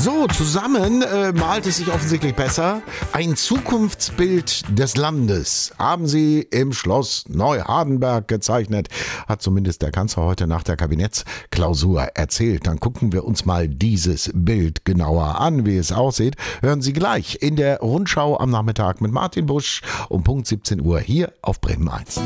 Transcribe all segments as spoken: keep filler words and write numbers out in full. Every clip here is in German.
So, zusammen äh, malt es sich offensichtlich besser. Ein Zukunftsbild des Landes haben sie im Schloss Neuhardenberg gezeichnet, hat zumindest der Kanzler heute nach der Kabinettsklausur erzählt. Dann gucken wir uns mal dieses Bild genauer an, wie es aussieht. Hören Sie gleich in der Rundschau am Nachmittag mit Martin Busch um Punkt siebzehn Uhr hier auf Bremen eins.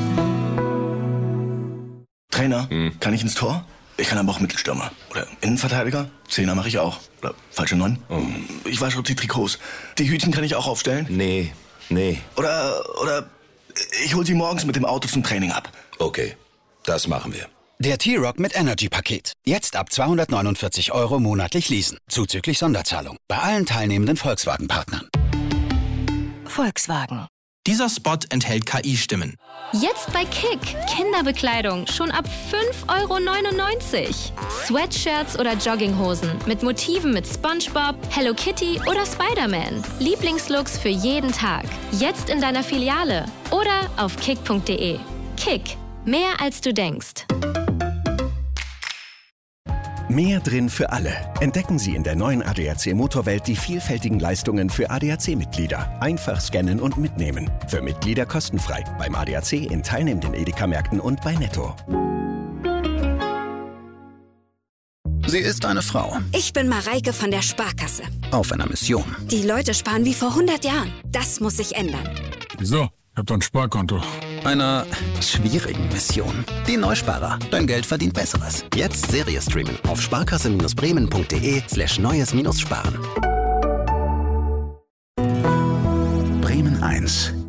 Trainer, hm. kann ich ins Tor? Ich kann aber auch Mittelstürmer. Oder Innenverteidiger. Zehner mache ich auch. Oder falsche Neun. Oh. Ich wasche die Trikots. Die Hütchen kann ich auch aufstellen. Nee, nee. Oder, oder ich hol sie morgens mit dem Auto zum Training ab. Okay, das machen wir. Der T-Rock mit Energy-Paket. Jetzt ab zweihundertneunundvierzig Euro monatlich leasen. Zuzüglich Sonderzahlung. Bei allen teilnehmenden Volkswagen-Partnern. Volkswagen. Dieser Spot enthält K I-Stimmen. Jetzt bei Kick. Kinderbekleidung schon ab fünf Euro neunundneunzig. Sweatshirts oder Jogginghosen mit Motiven mit SpongeBob, Hello Kitty oder Spider-Man. Lieblingslooks für jeden Tag. Jetzt in deiner Filiale oder auf kick punkt de. Kick. Mehr als du denkst. Mehr drin für alle. Entdecken Sie in der neuen A D A C Motorwelt die vielfältigen Leistungen für A D A C-Mitglieder. Einfach scannen und mitnehmen. Für Mitglieder kostenfrei. Beim A D A C in teilnehmenden Edeka-Märkten und bei Netto. Sie ist eine Frau. Ich bin Mareike von der Sparkasse. Auf einer Mission. Die Leute sparen wie vor hundert Jahren. Das muss sich ändern. Wieso? Ich hab doch ein Sparkonto. Einer schwierigen Mission. Die Neusparer. Dein Geld verdient Besseres. Jetzt Serie streamen auf sparkasse-bremen.de slash neues-sparen. Bremen eins.